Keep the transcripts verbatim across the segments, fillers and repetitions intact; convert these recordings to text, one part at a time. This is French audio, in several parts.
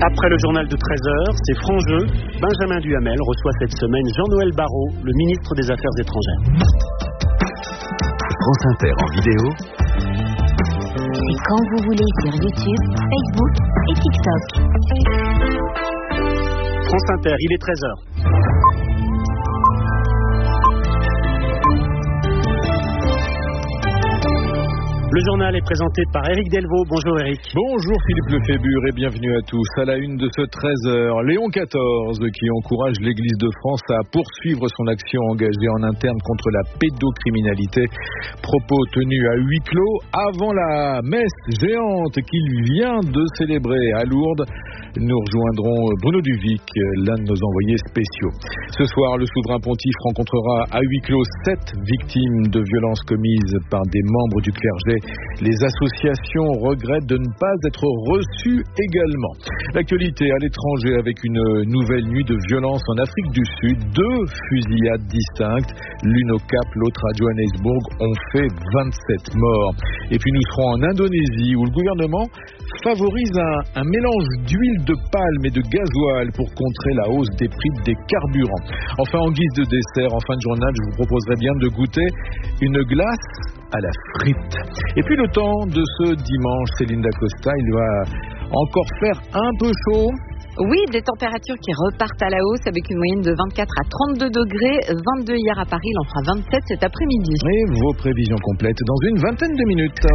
Après le journal de treize heures, c'est franc jeu. Benjamin Duhamel reçoit cette semaine Jean-Noël Barrot, le ministre des Affaires étrangères. France Inter en vidéo. C'est quand vous voulez sur YouTube, Facebook et TikTok. France Inter, il est treize heures. Le journal est présenté par Éric Delvaux. Bonjour Éric. Bonjour Philippe Lefébure et bienvenue à tous. À la une de ce treize heures, Léon quatorze qui encourage l'Église de France à poursuivre son action engagée en interne contre la pédocriminalité. Propos tenus à huis clos avant la messe géante qu'il vient de célébrer à Lourdes. Nous rejoindrons Bruno Duvic, l'un de nos envoyés spéciaux. Ce soir, le souverain pontife rencontrera à huis clos sept victimes de violences commises par des membres du clergé. Les associations regrettent de ne pas être reçues également. L'actualité à l'étranger avec une nouvelle nuit de violence en Afrique du Sud. Deux fusillades distinctes, l'une au Cap, l'autre à Johannesburg, ont fait vingt-sept morts. Et puis nous serons en Indonésie où le gouvernement favorise un, un mélange d'huile de palme et de gasoil pour contrer la hausse des prix des carburants. Enfin, en guise de dessert, en fin de journal, je vous proposerai bien de goûter une glace à la frite. Et puis le temps de ce dimanche, Céline Dacosta, il va encore faire un peu chaud. Oui, des températures qui repartent à la hausse avec une moyenne de vingt-quatre à trente-deux degrés, vingt-deux hier à Paris, il en fera vingt-sept cet après-midi. Et vos prévisions complètes dans une vingtaine de minutes.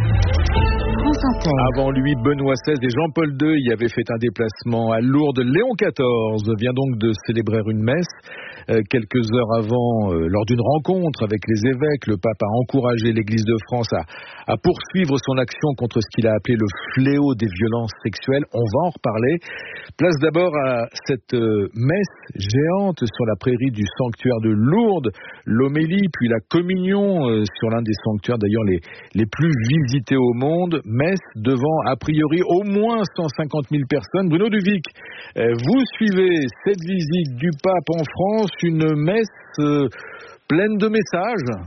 Avant lui, Benoît seize et Jean-Paul deux y avaient fait un déplacement à Lourdes. Léon quatorze vient donc de célébrer une messe. Euh, quelques heures avant, euh, lors d'une rencontre avec les évêques, le pape a encouragé l'Église de France à, à poursuivre son action contre ce qu'il a appelé le fléau des violences sexuelles. On va en reparler. Place d'abord à cette euh, messe géante sur la prairie du sanctuaire de Lourdes, l'homélie, puis la communion euh, sur l'un des sanctuaires d'ailleurs les, les plus visités au monde. Messe devant a priori au moins cent cinquante mille personnes. Bruno Duvic, euh, vous suivez cette visite du pape en France, une messe euh, pleine de messages.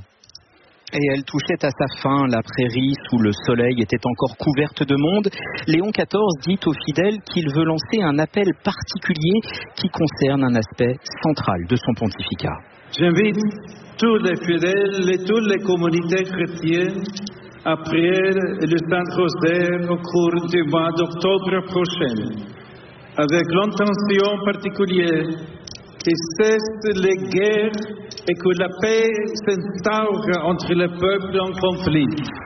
Et elle touchait à sa fin. La prairie, sous le soleil, était encore couverte de monde. Léon quatorze dit aux fidèles qu'il veut lancer un appel particulier qui concerne un aspect central de son pontificat. J'invite tous les fidèles et toutes les communautés chrétiennes à prier le Saint-Rosaire au cours du mois d'octobre prochain, avec l'intention particulière que cessent les guerres et que la paix s'instaure entre les peuples en conflit.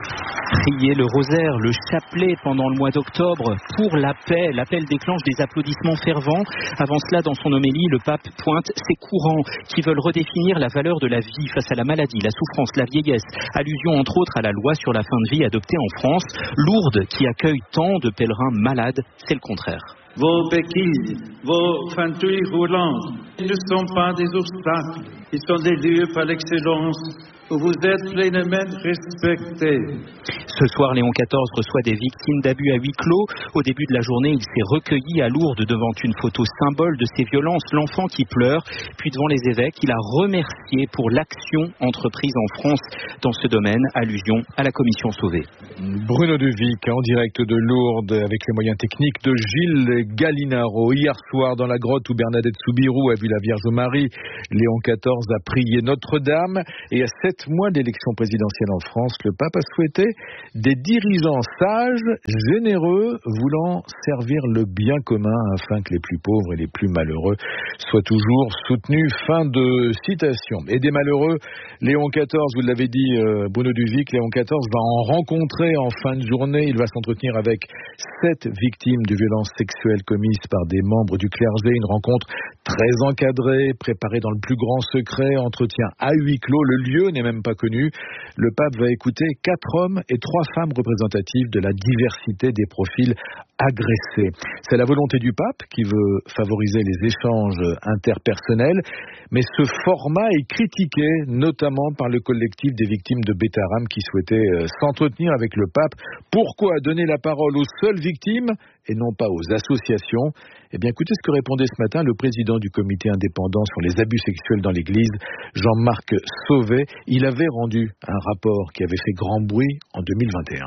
Prier le rosaire, le chapelet pendant le mois d'octobre pour la paix. L'appel déclenche des applaudissements fervents. Avant cela, dans son homélie, le pape pointe ces courants qui veulent redéfinir la valeur de la vie face à la maladie, la souffrance, la vieillesse. Allusion entre autres à la loi sur la fin de vie adoptée en France. Lourdes, qui accueille tant de pèlerins malades, c'est le contraire. Vos béquilles, vos fantouilles roulantes ne sont pas des obstacles, ils sont des lieux par l'excellence où vous êtes pleinement respectés. Ce soir, Léon quatorze reçoit des victimes d'abus à huis clos. Au début de la journée, il s'est recueilli à Lourdes devant une photo symbole de ces violences, l'enfant qui pleure. Puis devant les évêques, il a remercié pour l'action entreprise en France dans ce domaine, allusion à la commission Sauvé. Bruno Duvic en direct de Lourdes avec les moyens techniques de Gilles Gallinaro. Hier soir, dans la grotte où Bernadette Soubirous a vu la Vierge Marie, Léon quatorze a prié Notre-Dame. Et à sept mois d'élection présidentielle en France, le pape a souhaité des dirigeants sages, généreux, voulant servir le bien commun afin que les plus pauvres et les plus malheureux soient toujours soutenus. Fin de citation. Et des malheureux, Léon quatorze, vous l'avez dit, euh, Bruno Duvic, Léon quatorze va en rencontrer en fin de journée. Il va s'entretenir avec sept victimes de violences sexuelles commises par des membres du clergé. Une rencontre très encadrée, préparée dans le plus grand secret, entretien à huis clos. Le lieu n'est même pas connu. Le pape va écouter quatre hommes et trois femmes représentatives de la diversité des profils agressés. C'est la volonté du pape qui veut favoriser les échanges interpersonnels, mais ce format est critiqué notamment par le collectif des victimes de Betaram qui souhaitait s'entretenir avec le pape. Pourquoi donner la parole aux seules victimes et non pas aux associations? Eh bien, écoutez ce que répondait ce matin le président du comité indépendant sur les abus sexuels dans l'Église, Jean-Marc Sauvé. Il avait rendu un rapport qui avait fait grand bruit en deux mille vingt et un.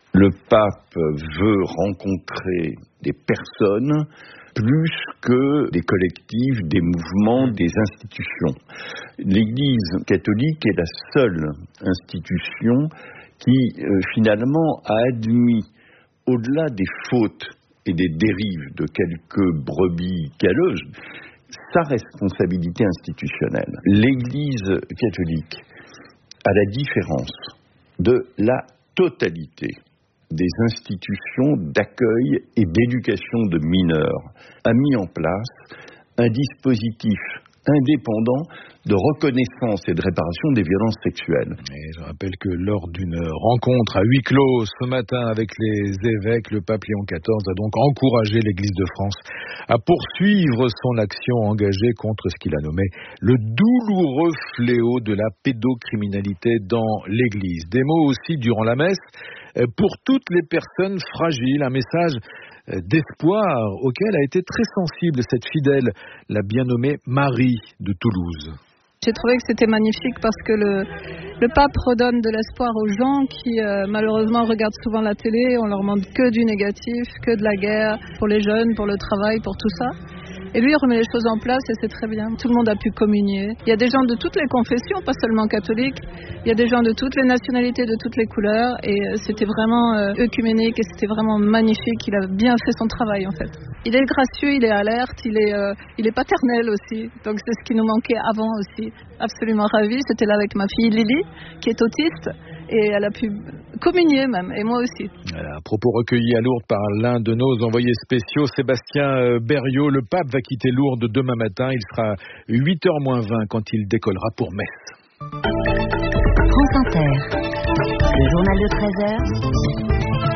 Le pape veut rencontrer des personnes plus que des collectifs, des mouvements, des institutions. L'Église catholique est la seule institution qui, euh, finalement, a admis, au-delà des fautes et des dérives de quelques brebis caleuses, sa responsabilité institutionnelle. L'Église catholique, à la différence de la totalité des institutions d'accueil et d'éducation de mineurs, a mis en place un dispositif indépendant de reconnaissance et de réparation des violences sexuelles. Et je rappelle que lors d'une rencontre à huis clos ce matin avec les évêques, le pape Léon quatorze a donc encouragé l'Église de France à poursuivre son action engagée contre ce qu'il a nommé le douloureux fléau de la pédocriminalité dans l'Église. Des mots aussi durant la messe pour toutes les personnes fragiles, un message d'espoir auquel a été très sensible cette fidèle, la bien nommée Marie de Toulouse. J'ai trouvé que c'était magnifique parce que le, le pape redonne de l'espoir aux gens qui euh, malheureusement regardent souvent la télé, on leur montre que du négatif, que de la guerre pour les jeunes, pour le travail, pour tout ça. Et lui, il remet les choses en place et c'est très bien. Tout le monde a pu communier. Il y a des gens de toutes les confessions, pas seulement catholiques. Il y a des gens de toutes les nationalités, de toutes les couleurs. Et c'était vraiment euh, œcuménique et c'était vraiment magnifique. Il a bien fait son travail, en fait. Il est gracieux, il est alerte, il est, euh, il est paternel aussi. Donc c'est ce qui nous manquait avant aussi. Absolument ravi. J'étais là avec ma fille Lily, qui est autiste. Et elle a pu communier même, et moi aussi. Voilà, propos recueillis à Lourdes par l'un de nos envoyés spéciaux, Sébastien Berriot. Le pape va quitter Lourdes demain matin. Il sera huit heures moins vingt quand il décollera pour Metz. France Inter, le journal de treize heures.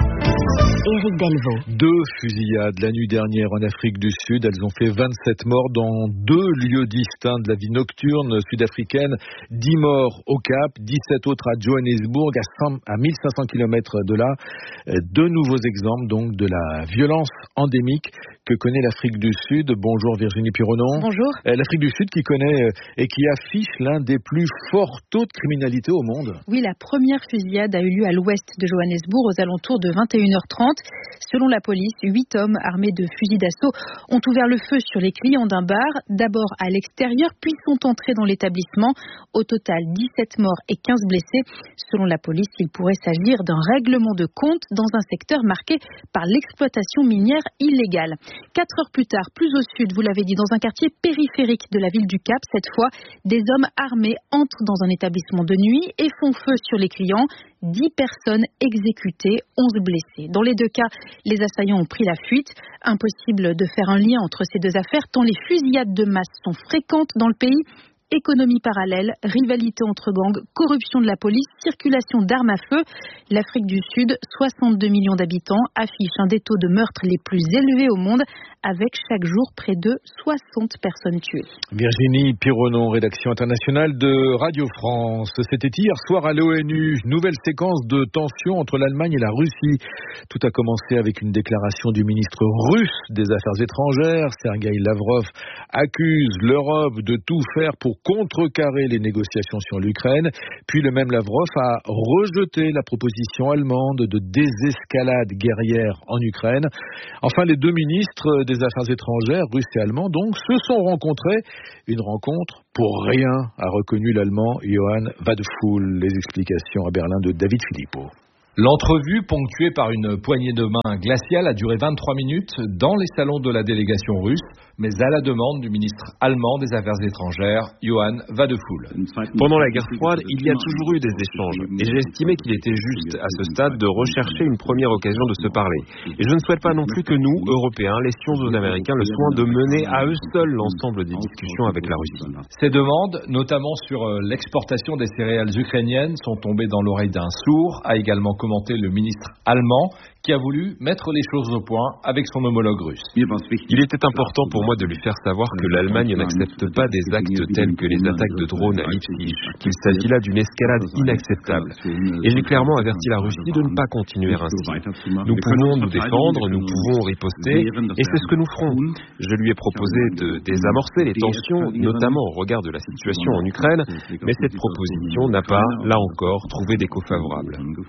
Éric Delvaux. Deux fusillades la nuit dernière en Afrique du Sud. Elles ont fait vingt-sept morts dans deux lieux distincts de la vie nocturne sud-africaine. dix morts au Cap, dix-sept autres à Johannesburg, à mille cinq cents kilomètres de là. Deux nouveaux exemples donc de la violence endémique que connaît l'Afrique du Sud. Bonjour Virginie Pironon. Bonjour. L'Afrique du Sud qui connaît et qui affiche l'un des plus forts taux de criminalité au monde. Oui, la première fusillade a eu lieu à l'ouest de Johannesburg aux alentours de vingt et une heures trente. Selon la police, huit hommes armés de fusils d'assaut ont ouvert le feu sur les clients d'un bar, d'abord à l'extérieur, puis sont entrés dans l'établissement. Au total, dix-sept morts et quinze blessés. Selon la police, il pourrait s'agir d'un règlement de compte dans un secteur marqué par l'exploitation minière illégale. Quatre heures plus tard, plus au sud, vous l'avez dit, dans un quartier périphérique de la ville du Cap, cette fois, des hommes armés entrent dans un établissement de nuit et font feu sur les clients. Dix personnes exécutées, onze blessés. Dans les deux cas, les assaillants ont pris la fuite. Impossible de faire un lien entre ces deux affaires, tant les fusillades de masse sont fréquentes dans le pays. Économie parallèle, rivalité entre gangs, corruption de la police, circulation d'armes à feu. L'Afrique du Sud, soixante-deux millions d'habitants, affiche un des taux de meurtre les plus élevés au monde, avec chaque jour près de soixante personnes tuées. Virginie Pironon, rédaction internationale de Radio France. C'était hier soir à l'ONU, nouvelle séquence de tensions entre l'Allemagne et la Russie. Tout a commencé avec une déclaration du ministre russe des Affaires étrangères. Sergueï Lavrov accuse l'Europe de tout faire pour contrecarrer les négociations sur l'Ukraine. Puis le même Lavrov a rejeté la proposition allemande de désescalade guerrière en Ukraine. Enfin, les deux ministres des Affaires étrangères, russes et allemands, donc, se sont rencontrés. Une rencontre pour rien, a reconnu l'Allemand Johann Wadephul. Les explications à Berlin de David Philippot. L'entrevue, ponctuée par une poignée de main glaciale, a duré vingt-trois minutes dans les salons de la délégation russe, mais à la demande du ministre allemand des Affaires étrangères, Johann Wadephul. Pendant la guerre froide, il y a toujours eu des échanges, et j'ai estimé qu'il était juste, à ce stade, de rechercher une première occasion de se parler. Et je ne souhaite pas non plus que nous, Européens, laissions aux Américains le soin de mener à eux seuls l'ensemble des discussions avec la Russie. Ces demandes, notamment sur l'exportation des céréales ukrainiennes, sont tombées dans l'oreille d'un sourd, a également commenté le ministre allemand, qui a voulu mettre les choses au point avec son homologue russe. Il était important pour moi de lui faire savoir que l'Allemagne n'accepte pas des actes tels que les attaques de drones à Leipzig, qu'il s'agit là d'une escalade inacceptable. Et j'ai clairement averti la Russie de ne pas continuer ainsi. Nous pouvons nous défendre, nous pouvons riposter, et c'est ce que nous ferons. Je lui ai proposé de désamorcer les tensions, notamment au regard de la situation en Ukraine, mais cette proposition n'a pas, là encore, trouvé d'écho favorable. Le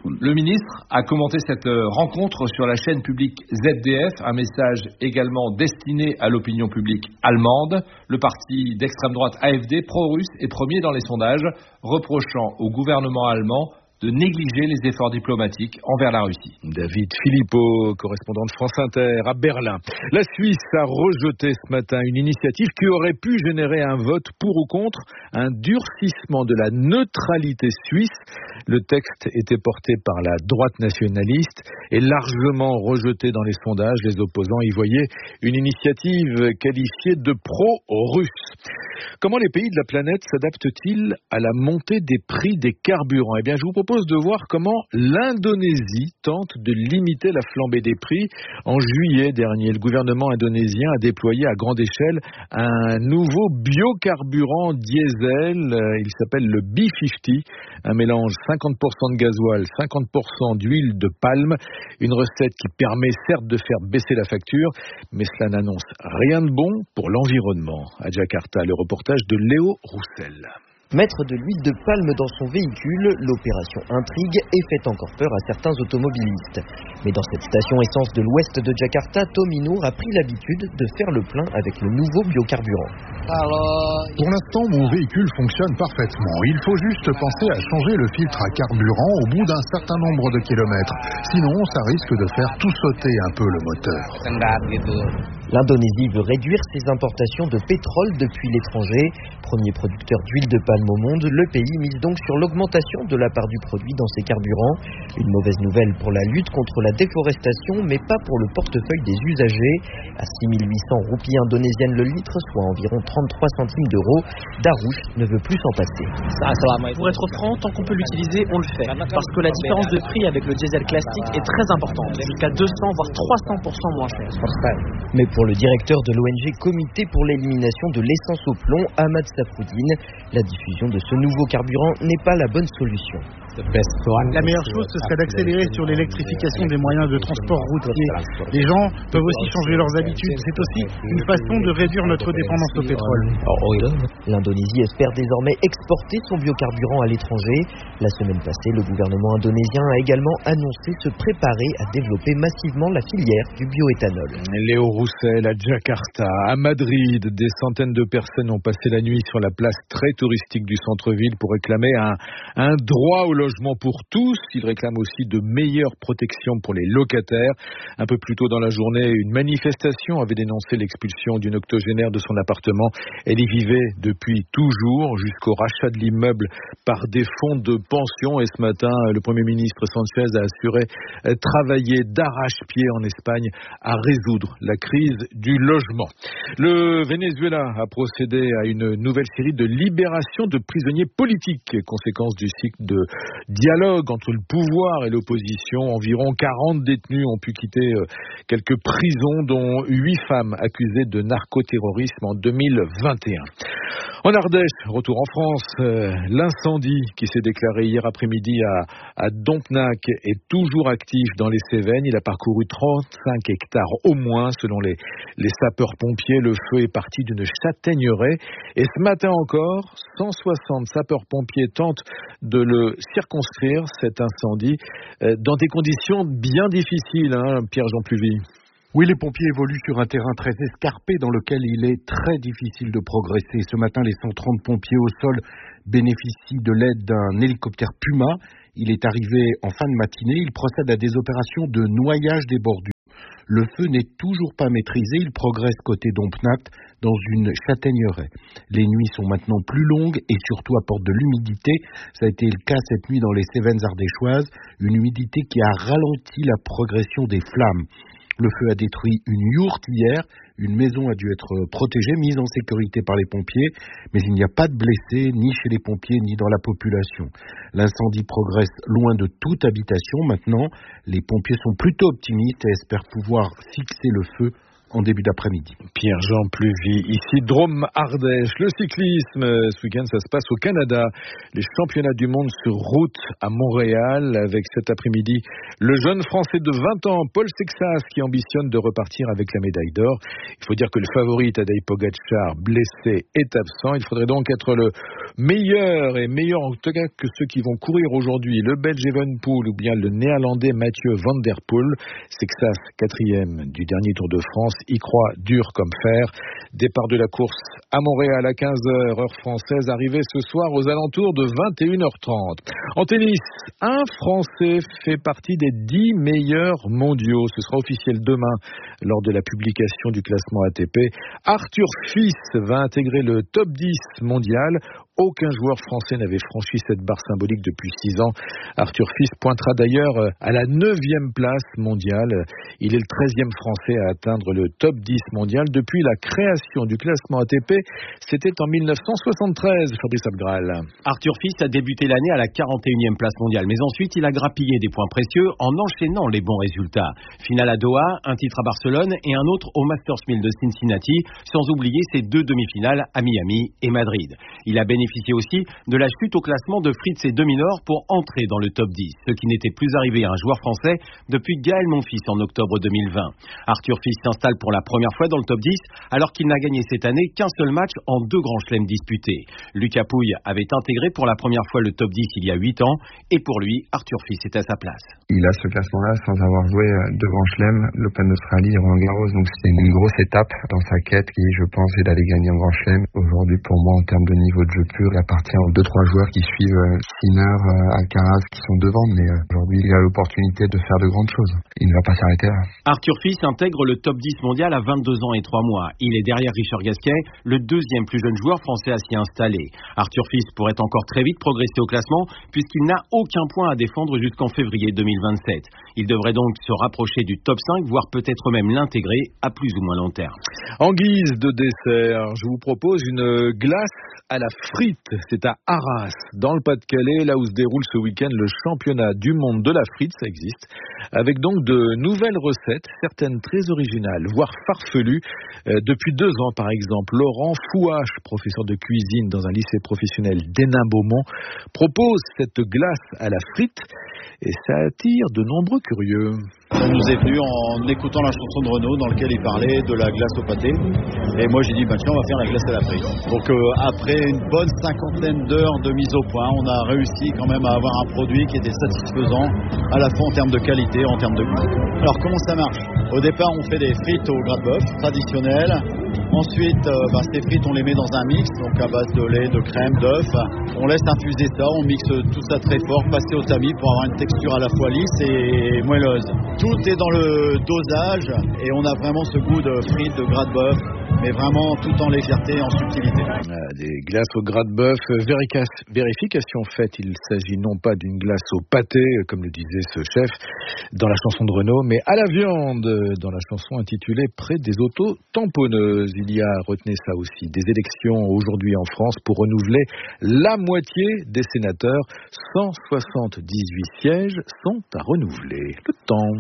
ministre a commenté cette rencontre sur la chaîne publique Z D F, un message également destiné à l'opinion publique allemande. Le parti d'extrême droite A F D, pro-russe, est premier dans les sondages, reprochant au gouvernement allemand de négliger les efforts diplomatiques envers la Russie. David Philippot, correspondant de France Inter à Berlin. La Suisse a rejeté ce matin une initiative qui aurait pu générer un vote pour ou contre un durcissement de la neutralité suisse. Le texte était porté par la droite nationaliste et largement rejeté dans les sondages. Les opposants y voyaient une initiative qualifiée de pro-russe. Comment les pays de la planète s'adaptent-ils à la montée des prix des carburants ? Eh bien, je vous propose de voir comment l'Indonésie tente de limiter la flambée des prix. En juillet dernier, le gouvernement indonésien a déployé à grande échelle un nouveau biocarburant diesel. Il s'appelle le B cinquante, un mélange cinquante pour cent de gasoil, cinquante pour cent d'huile de palme. Une recette qui permet certes de faire baisser la facture, mais cela n'annonce rien de bon pour l'environnement. À Jakarta, le reportage de Léo Roussel. Mettre de l'huile de palme dans son véhicule, l'opération intrigue et fait encore peur à certains automobilistes. Mais dans cette station essence de l'ouest de Jakarta, Tommy Noor a pris l'habitude de faire le plein avec le nouveau biocarburant. Pour l'instant, mon véhicule fonctionne parfaitement. Il faut juste penser à changer le filtre à carburant au bout d'un certain nombre de kilomètres. Sinon, ça risque de faire tout sauter un peu le moteur. L'Indonésie veut réduire ses importations de pétrole depuis l'étranger. Premier producteur d'huile de palme au monde, le pays mise donc sur l'augmentation de la part du produit dans ses carburants. Une mauvaise nouvelle pour la lutte contre la déforestation, mais pas pour le portefeuille des usagers. À six mille huit cents roupies indonésiennes le litre, soit environ trente-trois centimes d'euros, Darush ne veut plus s'en passer. Pour être franc, tant qu'on peut l'utiliser, on le fait. Parce que la différence de prix avec le diesel classique est très importante, jusqu'à deux cents voire trois cents pour cent moins cher. Mais pour le directeur de l'O N G Comité pour l'élimination de l'essence au plomb, Ahmad Safruddin, la diffusion de ce nouveau carburant n'est pas la bonne solution. La meilleure chose, ce serait d'accélérer sur l'électrification des moyens de transport routier. Les gens peuvent aussi changer leurs habitudes. C'est aussi une façon de réduire notre dépendance au pétrole. L'Indonésie espère désormais exporter son biocarburant à l'étranger. La semaine passée, le gouvernement indonésien a également annoncé se préparer à développer massivement la filière du bioéthanol. Léo Roussel à Jakarta, à Madrid, des centaines de personnes ont passé la nuit sur la place très touristique du centre-ville pour réclamer un, un droit au logement pour tous. Ils réclament aussi de meilleures protections pour les locataires. Un peu plus tôt dans la journée, une manifestation avait dénoncé l'expulsion d'une octogénaire de son appartement. Elle y vivait depuis toujours, jusqu'au rachat de l'immeuble par des fonds de pension. Et ce matin, le Premier ministre Sanchez a assuré travailler d'arrache-pied en Espagne à résoudre la crise du logement. Le Venezuela a procédé à une nouvelle série de libérations de prisonniers politiques, conséquence du cycle de dialogue entre le pouvoir et l'opposition. Environ quarante détenus ont pu quitter quelques prisons, dont huit femmes accusées de narcoterrorisme en deux mille vingt et un. En Ardèche, retour en France, euh, l'incendie qui s'est déclaré hier après-midi à, à Dompnac est toujours actif dans les Cévennes. Il a parcouru trente-cinq hectares au moins, selon les, les sapeurs-pompiers. Le feu est parti d'une châtaigneraie. Et ce matin encore, cent soixante sapeurs-pompiers tentent de le circonscrire, cet incendie, euh, dans des conditions bien difficiles, hein, Pierre-Jean Pluvy. Oui, les pompiers évoluent sur un terrain très escarpé dans lequel il est très difficile de progresser. Ce matin, les cent trente pompiers au sol bénéficient de l'aide d'un hélicoptère Puma. Il est arrivé en fin de matinée. Il procède à des opérations de noyage des bordures. Le feu n'est toujours pas maîtrisé. Il progresse côté Dompnac dans une châtaigneraie. Les nuits sont maintenant plus longues et surtout apportent de l'humidité. Ça a été le cas cette nuit dans les Cévennes ardéchoises. Une humidité qui a ralenti la progression des flammes. Le feu a détruit une yourte hier, une maison a dû être protégée, mise en sécurité par les pompiers, mais il n'y a pas de blessés, ni chez les pompiers, ni dans la population. L'incendie progresse loin de toute habitation. Maintenant, les pompiers sont plutôt optimistes et espèrent pouvoir fixer le feu en début d'après-midi. Pierre-Jean Pluvy, ici Drôme-Ardèche. Le cyclisme, ce week-end, ça se passe au Canada. Les championnats du monde sur route à Montréal, avec cet après-midi le jeune Français de vingt ans, Paul Sexas, qui ambitionne de repartir avec la médaille d'or. Il faut dire que le favori Tadej Pogačar, blessé, est absent. Il faudrait donc être le meilleur, et meilleur en tout cas que ceux qui vont courir aujourd'hui, le Belge Evenepoel ou bien le Néerlandais Mathieu Van Der Poel. Sexas, quatrième du dernier Tour de France, y croit dur comme fer. Départ de la course à Montréal à quinze heures, heure française, arrivée ce soir aux alentours de vingt et une heures trente. En tennis, un Français fait partie des dix meilleurs mondiaux. Ce sera officiel demain lors de la publication du classement A T P. Arthur Fils va intégrer le top dix mondial. Aucun joueur français n'avait franchi cette barre symbolique depuis six ans. Arthur Fils pointera d'ailleurs à la neuvième place mondiale. Il est le treizième français à atteindre le top dix mondial depuis la création du classement A T P. C'était en mille neuf cent soixante-treize, Fabrice Abgral. Arthur Fils a débuté l'année à la quarante et unième place mondiale, mais ensuite il a grappillé des points précieux en enchaînant les bons résultats. Finale à Doha, un titre à Barcelone et un autre au Masters mille de Cincinnati, sans oublier ses deux demi-finales à Miami et Madrid. Il a bénéficié bénéficié aussi de la chute au classement de Fritz et Dominor pour entrer dans le top dix, ce qui n'était plus arrivé à un joueur français depuis Gaël Monfils en octobre deux mille vingt. Arthur Fils s'installe pour la première fois dans le top dix alors qu'il n'a gagné cette année qu'un seul match en deux grands chelems disputés. Lucas Pouille avait intégré pour la première fois le top dix il y a huit ans et pour lui, Arthur Fils est à sa place. Il a ce classement-là sans avoir joué deux grands chelems, l'Open d'Australie et Roland Garros, donc c'est une grosse étape dans sa quête qui, je pense, est d'aller gagner un grand chelem. Aujourd'hui, pour moi, en termes de niveau de jeu pur, il appartient aux deux trois joueurs qui suivent Sinner, Alcaraz, qui sont devant, mais aujourd'hui, il a l'opportunité de faire de grandes choses. Il ne va pas s'arrêter là. Arthur Fils intègre le top dix mondial à vingt-deux ans et trois mois. Il est derrière Richard Gasquet, le deuxième plus jeune joueur français à s'y installer. Arthur Fils pourrait encore très vite progresser au classement puisqu'il n'a aucun point à défendre jusqu'en février deux mille vingt-sept. Il devrait donc se rapprocher du top cinq, voire peut-être même l'intégrer à plus ou moins long terme. En guise de dessert, je vous propose une glace à la frite. C'est à Arras, dans le Pas-de-Calais, là où se déroule ce week-end le championnat du monde de la frite, ça existe, avec donc de nouvelles recettes, certaines très originales, voire farfelues. Euh, depuis deux ans, par exemple, Laurent Fouache, professeur de cuisine dans un lycée professionnel d'Hénin-Beaumont, propose cette glace à la frite et ça attire de nombreux curieux. Ça nous est venu en écoutant la chanson de Renaud dans laquelle il parlait de la glace au pâté. Et moi j'ai dit, bah, tiens, on va faire la glace à la frite. Donc euh, après une bonne cinquantaine d'heures de mise au point, on a réussi quand même à avoir un produit qui était satisfaisant, à la fois en termes de qualité, en termes de goût. Alors comment ça marche? Au départ, on fait des frites au gras de bœuf traditionnelles. Ensuite, euh, bah, ces frites, on les met dans un mix, donc à base de lait, de crème, d'œuf. On laisse infuser ça, on mixe tout ça très fort, passer au tamis pour avoir une texture à la fois lisse et moelleuse. Tout est dans le dosage et on a vraiment ce goût de frites, de gras de bœuf, mais vraiment tout en légèreté et en subtilité. Des glaces au gras de bœuf, vérification faite, il s'agit non pas d'une glace au pâté, comme le disait ce chef dans la chanson de Renaud, mais à la viande, dans la chanson intitulée Près des autos tamponneuses. Il y a, retenez ça aussi, des élections aujourd'hui en France pour renouveler la moitié des sénateurs. cent soixante-dix-huit sièges sont à renouveler. Le temps.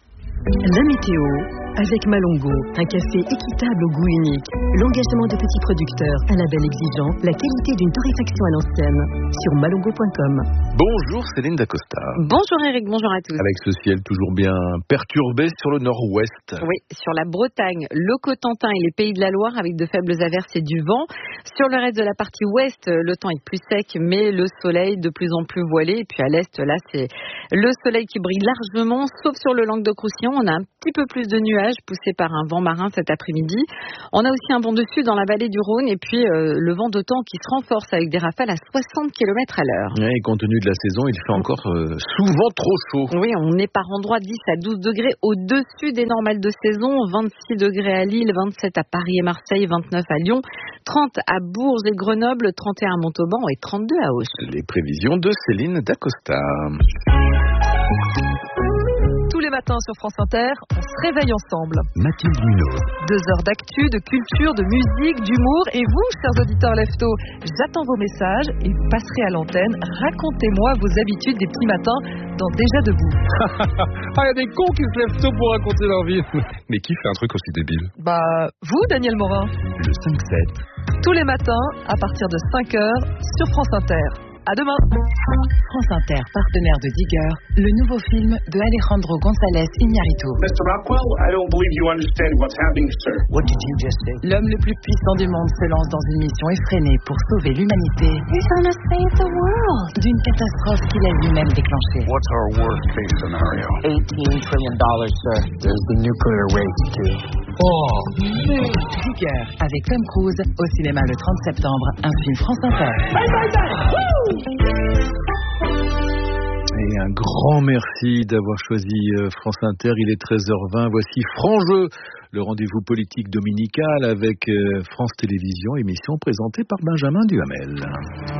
La météo avec Malongo, un café équitable au goût unique, l'engagement de petits producteurs, un label exigeant, la qualité d'une torréfaction à l'ancienne. Sur malongo point com. Bonjour Céline Dacosta. Bonjour Eric, bonjour à tous. Avec ce ciel toujours bien perturbé sur le nord-ouest. Oui, sur la Bretagne, le Cotentin et les Pays de la Loire avec de faibles averses et du vent. Sur le reste de la partie ouest, le temps est plus sec, mais le soleil de plus en plus voilé. Et puis à l'est, là, c'est le soleil qui brille largement, sauf sur le Languedoc-Roussillon. On a un petit peu plus de nuages poussés par un vent marin cet après-midi. On a aussi un vent de sud dans la vallée du Rhône et puis euh, le vent d'OTAN qui se renforce avec des rafales à soixante kilomètres à l'heure. Et compte tenu de la saison, il fait encore euh, souvent trop chaud. Oui, on est par endroits dix à douze degrés au-dessus des normales de saison. vingt-six degrés à Lille, vingt-sept à Paris et Marseille, vingt-neuf à Lyon, trente à Bourges et Grenoble, trente et un à Montauban et trente-deux à Auch. Les prévisions de Céline Dacosta. Tous les matins sur France Inter, on se réveille ensemble. Mathilde Munoz. Deux heures d'actu, de culture, de musique, d'humour. Et vous, chers auditeurs Lefto, j'attends vos messages et vous passerez à l'antenne. Racontez-moi vos habitudes des petits matins dans Déjà Debout. Ah, il y a des cons qui se lèvent tôt pour raconter leur vie. Mais qui fait un truc aussi débile? Bah, vous, Daniel Morin. Le cinq sept. Tous les matins, à partir de cinq heures, sur France Inter. À demain. France Inter, partenaire de Digger, le nouveau film de Alejandro González Iñárritu. mister Rockwell, I don't believe you understand what's happening, sir. What did you just say? L'homme le plus puissant du monde se lance dans une mission effrénée pour sauver l'humanité. He's gonna save the world. D'une catastrophe qu'il a lui-même déclenchée. What's our worst case scenario? eighteen trillion dollars, sir. There's the nuclear rate, too. Oh, Digger, avec Tom Cruise, au cinéma le trente septembre, un film France Inter. Bye, bye, bye. Woo! Et un grand merci d'avoir choisi France Inter. Il est treize heures vingt. Voici Franc Jeu, le rendez-vous politique dominical avec France Télévisions, émission présentée par Benjamin Duhamel.